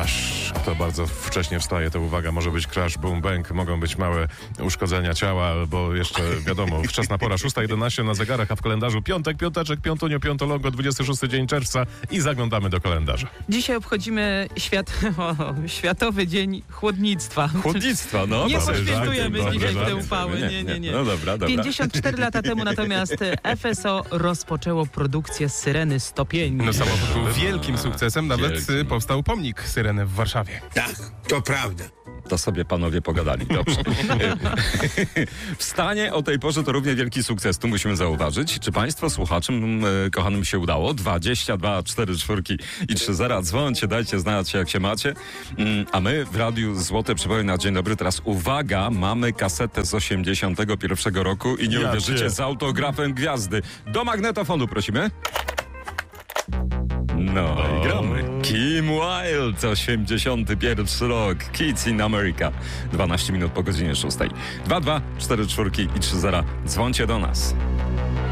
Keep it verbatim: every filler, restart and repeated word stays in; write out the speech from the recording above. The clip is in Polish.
crash. Kto bardzo wcześnie wstaje, to uwaga, może być crash, boom, bang, mogą być małe uszkodzenia ciała, albo jeszcze, wiadomo, wczesna pora, szósta jedenaście na zegarach, a w kalendarzu piątek, piąteczek, piątunio, piątolongo, dwudziesty szósty dzień czerwca i zaglądamy do kalendarza. Dzisiaj obchodzimy świat, o, Światowy Dzień Chłodnictwa. Chłodnictwa, no. Nie Dobre poświętujemy żarty, dzisiaj dobre te żarty. upały, nie, nie, nie. No dobra, dobra. pięćdziesiąt cztery lata temu natomiast F S O rozpoczęło produkcję Syreny sto pięć. No samochód był wielkim sukcesem, nawet Wielkim. y, powstał pomnik Syreny w Warszawie. Tak, to prawda. To sobie panowie pogadali, dobrze. Wstanie o tej porze to równie wielki sukces, tu musimy zauważyć. Czy państwo słuchaczom e, kochanym się udało? dwadzieścia dwa, cztery czwórki i trzy zera. Dzwońcie, dajcie znać, jak się macie. Mm, a my w Radiu Złote Przypowiedź na dzień dobry. Teraz uwaga, mamy kasetę z osiemdziesiątego pierwszego roku i nie Ja uwierzycie, cię. z autografem gwiazdy. Do magnetofonu prosimy. No i gramy. Kim Wilde, osiemdziesiąty pierwszy rok. Kids in America. dwanaście minut po godzinie szóstej. dwa dwa, cztery czwórki i trzy zera. Dzwońcie do nas.